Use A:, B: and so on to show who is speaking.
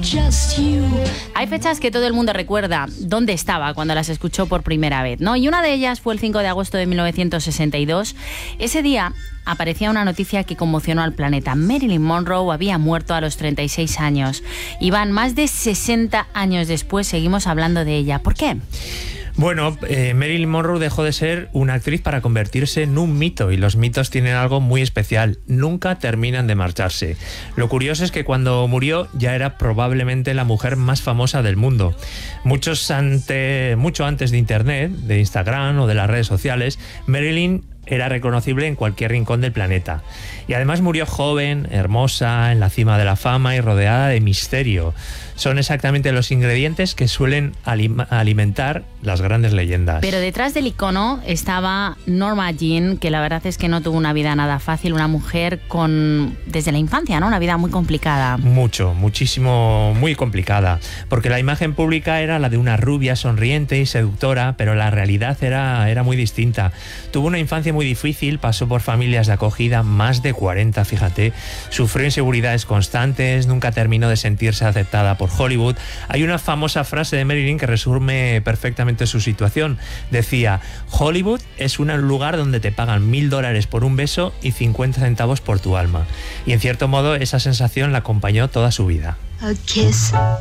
A: Hay fechas que todo el mundo recuerda dónde estaba cuando las escuchó por primera vez, ¿no? Y una de ellas fue el 5 de agosto de 1962. Ese día aparecía una noticia que conmocionó al planeta. Marilyn Monroe había muerto a los 36 años. Iván, más de 60 años después seguimos hablando de ella. ¿Por qué?
B: Bueno, Marilyn Monroe dejó de ser una actriz para convertirse en un mito, y los mitos tienen algo muy especial: nunca terminan de marcharse. Lo curioso es que cuando murió ya era probablemente la mujer más famosa del mundo. Mucho antes de Internet, de Instagram o de las redes sociales, Marilyn era reconocible en cualquier rincón del planeta. Y además murió joven, hermosa, en la cima de la fama y rodeada de misterio. Son exactamente los ingredientes que suelen alimentar las grandes leyendas.
A: Pero detrás del icono estaba Norma Jean, que la verdad es que no tuvo una vida nada fácil, una mujer desde la infancia, ¿no? Una vida muy complicada.
B: Muchísimo, muy complicada, porque la imagen pública era la de una rubia sonriente y seductora, pero la realidad era muy distinta. Tuvo una infancia muy difícil, pasó por familias de acogida, más de 40, fíjate, sufrió inseguridades constantes, nunca terminó de sentirse aceptada por Hollywood. Hay una famosa frase de Marilyn que resume perfectamente su situación. Decía: Hollywood es un lugar donde te pagan $1000 por un beso y 50 centavos por tu alma. Y en cierto modo esa sensación la acompañó toda su vida.